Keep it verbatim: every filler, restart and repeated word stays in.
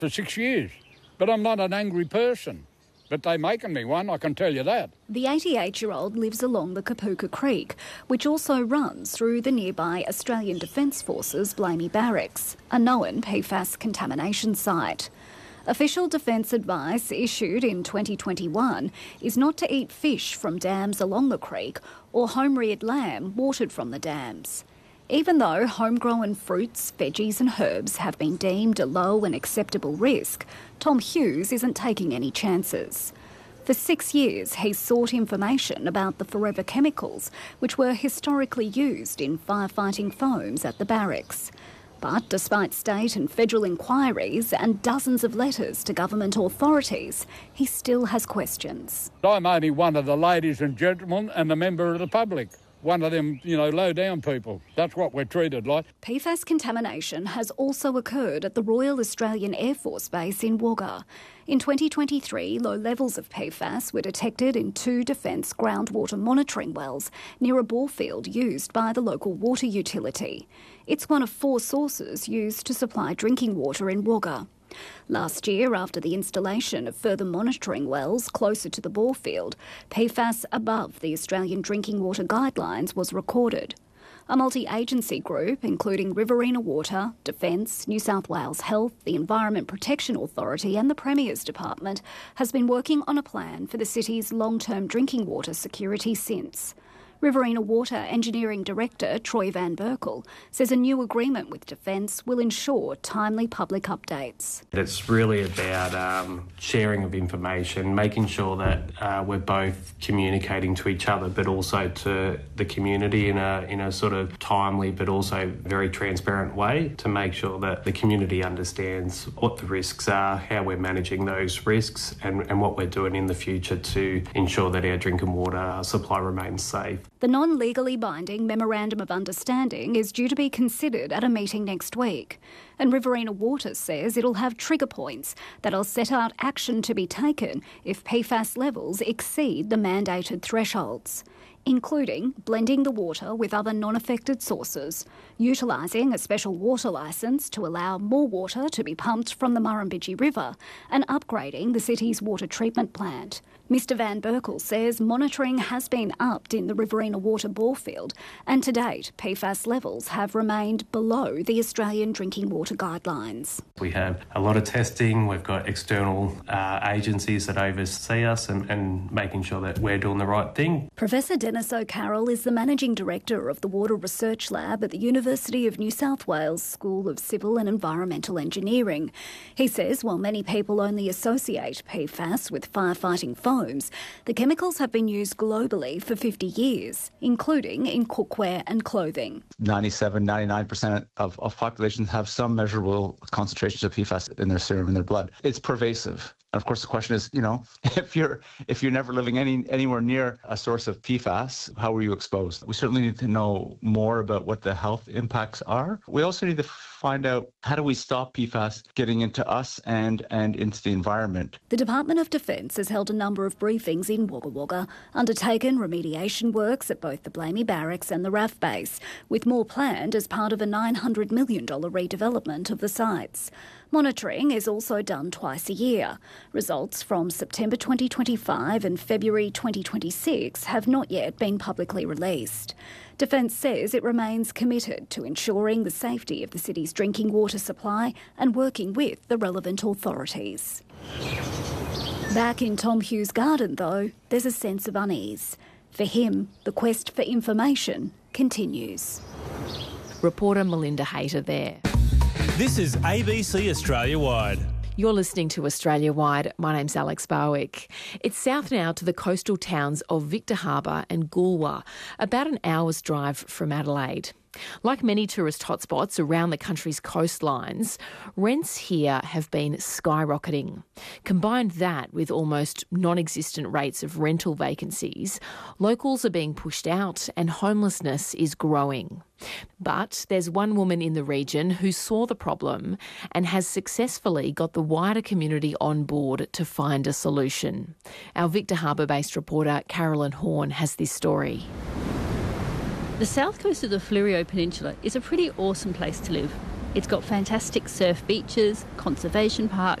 for six years. But I'm not an angry person. But they're making me one, I can tell you that. The eighty-eight-year-old lives along the Kapooka Creek, which also runs through the nearby Australian Defence Forces Blamey Barracks, a known P FAS contamination site. Official defence advice issued in twenty twenty-one is not to eat fish from dams along the creek or home-reared lamb watered from the dams. Even though homegrown fruits, veggies and herbs have been deemed a low and acceptable risk, Tom Hughes isn't taking any chances. For six years, he's sought information about the forever chemicals which were historically used in firefighting foams at the barracks. But despite state and federal inquiries and dozens of letters to government authorities, he still has questions. I'm only one of the ladies and gentlemen and a member of the public. One of them, you know, low-down people. That's what we're treated like. P FAS contamination has also occurred at the Royal Australian Air Force Base in Wagga. In twenty twenty-three, low levels of P FAS were detected in two Defence groundwater monitoring wells near a bore field used by the local water utility. It's one of four sources used to supply drinking water in Wagga. Last year, after the installation of further monitoring wells closer to the bore field, P FAS above the Australian Drinking Water Guidelines was recorded. A multi-agency group, including Riverina Water, Defence, New South Wales Health, the Environment Protection Authority and the Premier's Department, has been working on a plan for the city's long-term drinking water security since. Riverina Water Engineering Director Troy Van Berkel says a new agreement with Defence will ensure timely public updates. It's really about um, sharing of information, making sure that uh, we're both communicating to each other but also to the community in a, in a sort of timely but also very transparent way to make sure that the community understands what the risks are, how we're managing those risks and, and what we're doing in the future to ensure that our drinking water supply remains safe. The non-legally binding Memorandum of Understanding is due to be considered at a meeting next week. And Riverina Water says it'll have trigger points that'll set out action to be taken if P FAS levels exceed the mandated thresholds, including blending the water with other non-affected sources, utilising a special water licence to allow more water to be pumped from the Murrumbidgee River, and upgrading the city's water treatment plant. Mister Van Berkel says monitoring has been upped in the Riverina Water bore field, and to date, P FAS levels have remained below the Australian Drinking Water Guidelines. We have a lot of testing, we've got external uh, agencies that oversee us and, and making sure that we're doing the right thing. Professor Dennis O'Carroll is the Managing Director of the Water Research Lab at the University of New South Wales School of Civil and Environmental Engineering. He says while many people only associate P FAS with firefighting foam, the chemicals have been used globally for fifty years, including in cookware and clothing. ninety-seven, ninety-nine percent of, of populations have some measurable concentrations of P FAS in their serum, in their blood. It's pervasive. And of course, the question is, you know, if you're if you're never living any anywhere near a source of P FAS, how were you exposed? We certainly need to know more about what the health impacts are. We also need to find out how do we stop P FAS getting into us and, and into the environment. The Department of Defence has held a number of briefings in Wagga Wagga, undertaken remediation works at both the Blamey Barracks and the R A F base, with more planned as part of a nine hundred million dollars redevelopment of the sites. Monitoring is also done twice a year. Results from September twenty twenty-five and February twenty twenty-six have not yet been publicly released. Defence says it remains committed to ensuring the safety of the city's drinking water supply and working with the relevant authorities. Back in Tom Hughes' garden, though, there's a sense of unease. For him, the quest for information continues. Reporter Melinda Hayter there. This is A B C Australia Wide. You're listening to Australia Wide. My name's Alex Barwick. It's south now to the coastal towns of Victor Harbor and Goolwa, about an hour's drive from Adelaide. Like many tourist hotspots around the country's coastlines, rents here have been skyrocketing. Combine that with almost non-existent rates of rental vacancies, locals are being pushed out and homelessness is growing. But there's one woman in the region who saw the problem and has successfully got the wider community on board to find a solution. Our Victor Harbor-based reporter Carolyn Horn has this story. The south coast of the Fleurieu Peninsula is a pretty awesome place to live. It's got fantastic surf beaches, conservation park,